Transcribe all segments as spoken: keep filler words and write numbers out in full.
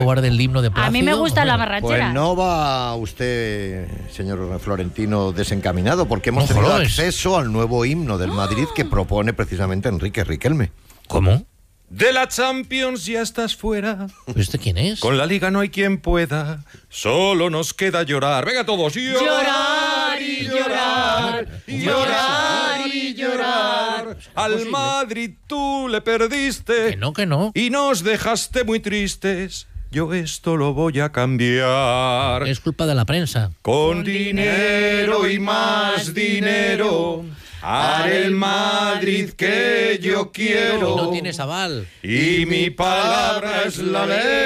Guarde el himno de Plácido. A mí me gusta la marrachera. Pues no va usted, señor Florentino, desencaminado, porque hemos No tenido jodas. acceso al nuevo himno del Madrid que propone precisamente Enrique Riquelme. ¿Cómo? De la Champions ya estás fuera. ¿Pero este quién es? Con la Liga no hay quien pueda. Solo nos queda llorar. Venga todos. Llorar y llorar, llorar y llorar. Al Madrid tú le perdiste. Que no, que no. Y nos dejaste muy tristes. Yo esto lo voy a cambiar. Es culpa de la prensa. Con dinero y más dinero haré el Madrid que yo Y quiero. no tienes aval. Y mi palabra es la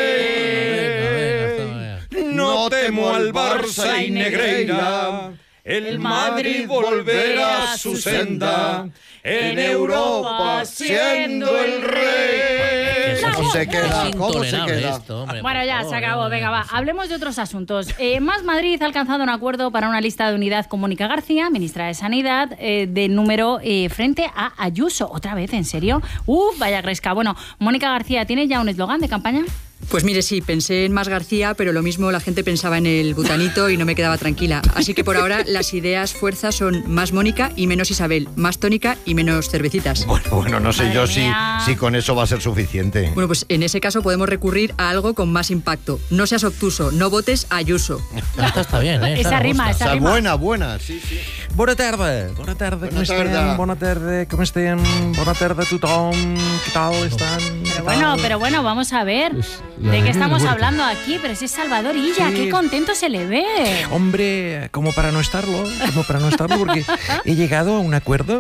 ley. No temo al Barça y Negreira. El Madrid volverá a su senda. En Europa siendo el rey. ¿Cómo se queda? Es ¿Cómo se intolerable queda? esto, hombre, Bueno, por ya favor, se acabó. no, Venga, no, va. no. Hablemos de otros asuntos. Eh, Más Madrid ha alcanzado un acuerdo para una lista de unidad con Mónica García, ministra de Sanidad, eh, de número eh, frente a Ayuso. ¿Otra vez? ¿En serio? Uf, vaya gresca. Bueno, Mónica García, ¿tiene ya un eslogan de campaña? Pues mire, sí, pensé en Más García, pero lo mismo la gente pensaba en el butanito y no me quedaba tranquila. Así que por ahora las ideas fuerzas son más Mónica y menos Isabel, más tónica y menos cervecitas. Bueno, bueno, no sé Madre yo si, mía. si con eso va a ser suficiente. Bueno, pues en ese caso podemos recurrir a algo con más impacto. No seas obtuso, no votes a Ayuso. Esta está bien, ¿eh? Esta Esa me rima, gusta. esa O sea, rima. buena, buena, sí, sí. Bona tarda, bona tarda, com Bona estem? tarda. Bona tarda, com estem? Bona tarda a tothom, què tal estan? Pero bueno, pero bueno, vamos a ver. ¿De qué estamos hablando aquí? Pero si es Salvador Illa, Sí. qué contento se le ve. Hombre, como para no estarlo, como para no estarlo, porque he llegado a un acuerdo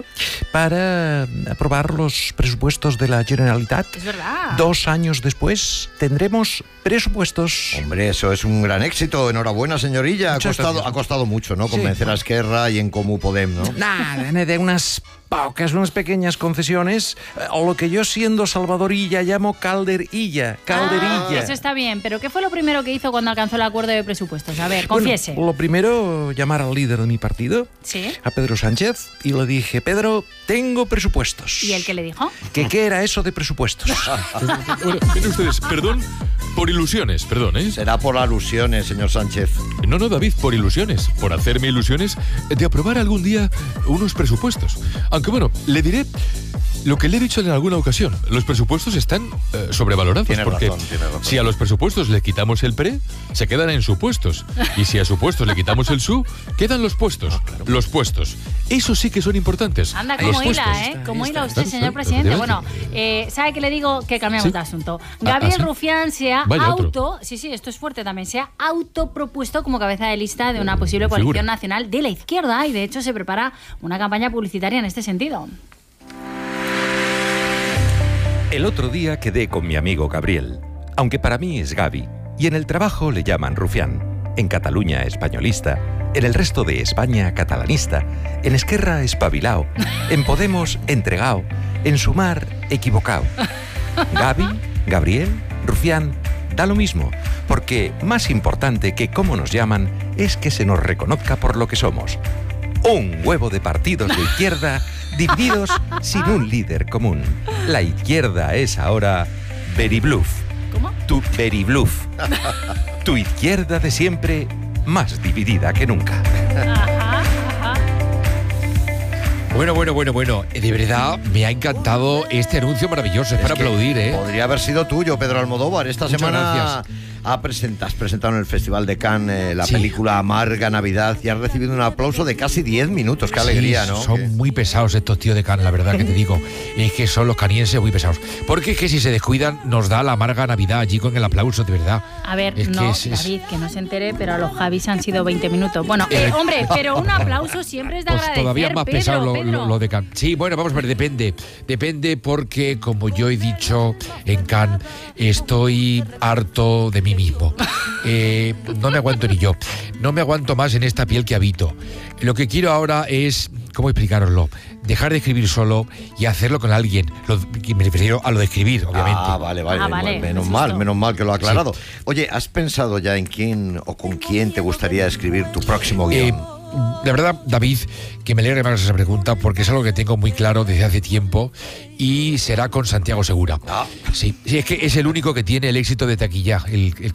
para aprobar los presupuestos de la Generalitat. Es verdad. Dos años después tendremos presupuestos. Hombre, eso es un gran éxito. Enhorabuena, señorilla. Ha Muchas costado, gracias. ha costado mucho, ¿no? Sí. Convencer a Esquerra y en Comú Podem, ¿no? Nada, de unas pocas, unas pequeñas concesiones, eh, o lo que yo siendo Salvadorilla llamo calderilla, calderilla. Ah, eso está bien, pero ¿qué fue lo primero que hizo cuando alcanzó el acuerdo de presupuestos? A ver, confiese. Bueno, lo primero, llamar al líder de mi partido, Sí. a Pedro Sánchez, y le dije, Pedro, tengo presupuestos. ¿Y el que le dijo? ¿Que qué era eso de presupuestos? Bueno, miren ustedes, perdón por ilusiones, perdón, ¿eh? Será por alusiones, señor Sánchez. No, no, David, por ilusiones, por hacerme ilusiones de aprobar algún día unos presupuestos. Aunque bueno, le diré lo que le he dicho en alguna ocasión. Los presupuestos están eh, sobrevalorados. Tiene porque razón, tiene razón. si a los presupuestos le quitamos el pre, se quedan en supuestos. Y si a supuestos le quitamos el su, quedan los puestos. Los puestos. Esos sí que son importantes. Anda, Los cómo hila, puestos. ¿eh? Cómo Ahí hila está, usted, está, señor está, presidente. efectivamente. Bueno, eh, ¿sabe qué le digo? Que cambiamos Sí. de asunto. Ah, Gabriel ¿ah, sí? Rufián se ha Vaya otro. auto... Sí, sí, esto es fuerte también. Se ha autopropuesto como cabeza de lista de una posible Figura. coalición nacional de la izquierda y, de hecho, se prepara una campaña publicitaria en este sentido. El otro día quedé con mi amigo Gabriel, aunque para mí es Gavi, y en el trabajo le llaman Rufián, en Cataluña españolista, en el resto de España catalanista, en Esquerra espabilao, en Podemos entregao, en Sumar equivocao. Gavi, Gabriel, Rufián, da lo mismo, porque más importante que cómo nos llaman es que se nos reconozca por lo que somos. Un huevo de partidos de izquierda divididos sin un líder común. La izquierda es ahora very bluff. ¿Cómo? Tu very bluff. Tu izquierda de siempre más dividida que nunca. Ajá, ajá. Bueno, bueno, bueno, bueno. De verdad, me ha encantado este anuncio maravilloso. Es, para que aplaudir, ¿eh? Podría haber sido tuyo, Pedro Almodóvar. Esta Muchas semana gracias. ha present- has presentado en el Festival de Cannes eh, la Sí. película Amarga Navidad y has recibido un aplauso de casi diez minutos. ¡Qué alegría!, Sí, ¿no? Son Que- muy pesados estos tíos de Cannes, la verdad que te digo. Es que son los canienses muy pesados. Porque es que si se descuidan, nos da la amarga Navidad allí con el aplauso, de verdad. A ver, Es que no, es- es- David, que no se entere, pero a los Javis han sido veinte minutos. Bueno, eh, Eh, hombre, pero un aplauso siempre es de Pues agradecer, todavía más Pedro, pesado lo, Pedro. lo- lo de Cannes. Sí, bueno, vamos a ver, depende. Depende porque, como yo he dicho en Cannes, estoy harto de mí mismo. Eh, no me aguanto ni yo. No me aguanto más en esta piel que habito. Lo que quiero ahora es, ¿cómo explicároslo? Dejar de escribir solo y hacerlo con alguien. Lo- me refiero a lo de escribir, obviamente. Ah, vale, vale. Ah, vale, Menos me mal, asustó. menos mal que lo ha aclarado. Oye, ¿has pensado ya en quién o con quién te gustaría escribir tu próximo Eh, guión? de verdad, David, que me alegra que me hagas esa pregunta porque es algo que tengo muy claro desde hace tiempo y será con Santiago Segura. Ah. Sí, sí, es que es el único que tiene el éxito de taquilla, el, el